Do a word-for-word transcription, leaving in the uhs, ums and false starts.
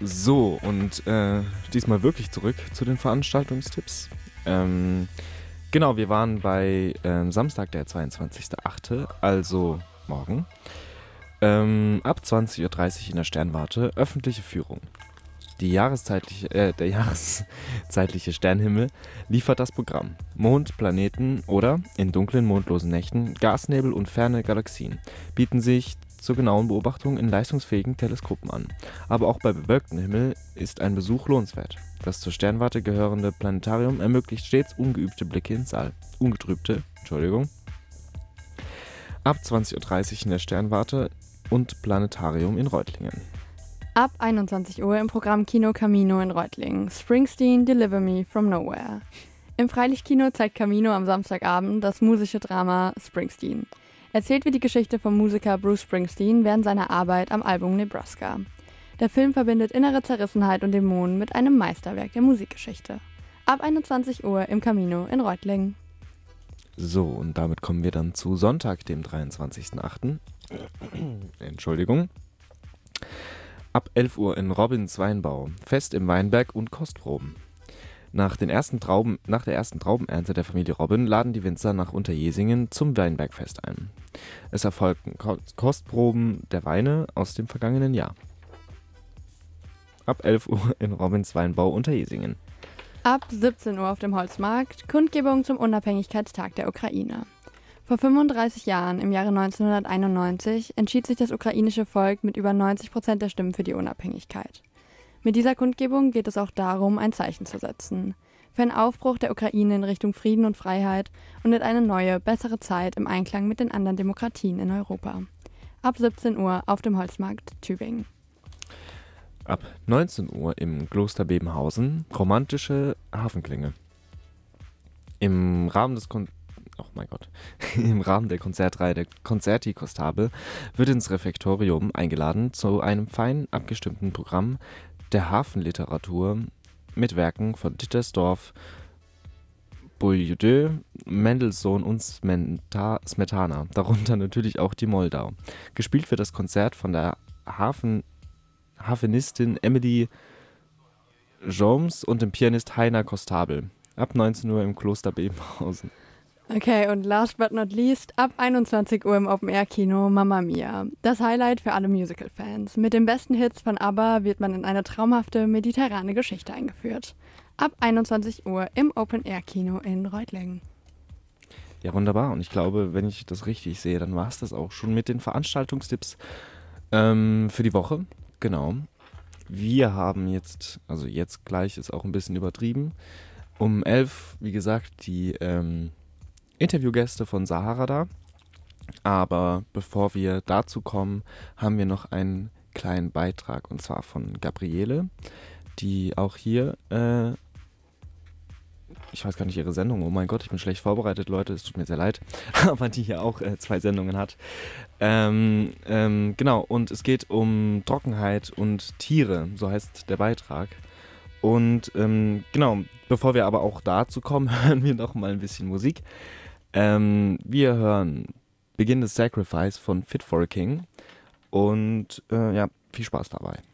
So, und äh, diesmal wirklich zurück zu den Veranstaltungstipps. Ähm, genau, wir waren bei ähm, Samstag, der zweiundzwanzigster achte, also morgen. Ähm, ab zwanzig Uhr dreißig in der Sternwarte, öffentliche Führung. Die jahreszeitliche, äh, der jahreszeitliche Sternhimmel liefert das Programm. Mond, Planeten oder, in dunklen, mondlosen Nächten, Gasnebel und ferne Galaxien bieten sich zur genauen Beobachtung in leistungsfähigen Teleskopen an. Aber auch bei bewölktem Himmel ist ein Besuch lohnenswert. Das zur Sternwarte gehörende Planetarium ermöglicht stets ungeübte Blicke ins All. Ungetrübte, Entschuldigung. Ab zwanzig Uhr dreißig in der Sternwarte und Planetarium in Reutlingen. Ab einundzwanzig Uhr im Programm Kino Camino in Reutlingen. Springsteen, Deliver Me from Nowhere. Im Freilichtkino zeigt Camino am Samstagabend das musische Drama Springsteen. Erzählt wird die Geschichte vom Musiker Bruce Springsteen während seiner Arbeit am Album Nebraska. Der Film verbindet innere Zerrissenheit und Dämonen mit einem Meisterwerk der Musikgeschichte. Ab einundzwanzig Uhr im Camino in Reutlingen. So, und damit kommen wir dann zu Sonntag, dem dreiundzwanzigsten achten Entschuldigung. Ab elf Uhr in Robins Weinbau. Fest im Weinberg und Kostproben. Nach, den ersten Trauben, nach der ersten Traubenernte der Familie Robin laden die Winzer nach Unterjesingen zum Weinbergfest ein. Es erfolgten Ko- Kostproben der Weine aus dem vergangenen Jahr. Ab elf Uhr in Robins Weinbau Unterjesingen. Ab siebzehn Uhr auf dem Holzmarkt, Kundgebung zum Unabhängigkeitstag der Ukraine. Vor fünfunddreißig Jahren, im Jahre neunzehnhunderteinundneunzig, entschied sich das ukrainische Volk mit über neunzig Prozent der Stimmen für die Unabhängigkeit. Mit dieser Kundgebung geht es auch darum, ein Zeichen zu setzen. Für einen Aufbruch der Ukraine in Richtung Frieden und Freiheit und in eine neue, bessere Zeit im Einklang mit den anderen Demokratien in Europa. Ab siebzehn Uhr auf dem Holzmarkt Tübingen. Ab neunzehn Uhr im Kloster Bebenhausen romantische Hafenklinge. Im Rahmen des Kon- oh mein Gott. Im Rahmen der Konzertreihe der Concerti Costabile wird ins Refektorium eingeladen zu einem fein abgestimmten Programm der Hafenliteratur mit Werken von Dittersdorf, Boieldieu, Mendelssohn und Smenta- Smetana, darunter natürlich auch die Moldau. Gespielt wird das Konzert von der Hafen Hafenistin Emily Joms und dem Pianist Heiner Kostabel. Ab neunzehn Uhr im Kloster Bebenhausen. Okay, und last but not least, ab einundzwanzig Uhr im Open-Air-Kino Mamma Mia. Das Highlight für alle Musical-Fans. Mit den besten Hits von ABBA wird man in eine traumhafte mediterrane Geschichte eingeführt. Ab einundzwanzig Uhr im Open-Air-Kino in Reutlingen. Ja, wunderbar. Und ich glaube, wenn ich das richtig sehe, dann war es das auch schon mit den Veranstaltungstipps ähm, für die Woche. Genau. Wir haben jetzt, also jetzt gleich ist auch ein bisschen übertrieben, um elf, wie gesagt, die ähm, Interviewgäste von Sahara da. Aber bevor wir dazu kommen, haben wir noch einen kleinen Beitrag, und zwar von Gabriele, die auch hier, äh, ich weiß gar nicht ihre Sendung, oh mein Gott, ich bin schlecht vorbereitet, Leute, es tut mir sehr leid, aber die hier auch äh, zwei Sendungen hat. Ähm, ähm, genau, und es geht um Trockenheit und Tiere, so heißt der Beitrag. Und ähm, genau, bevor wir aber auch dazu kommen, hören wir noch mal ein bisschen Musik. Ähm, wir hören Begin the Sacrifice von Fit for a King und äh, ja, viel Spaß dabei.